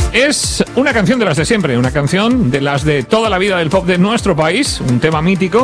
Es una canción de las de siempre, una canción de las de toda la vida del pop de nuestro país, un tema mítico.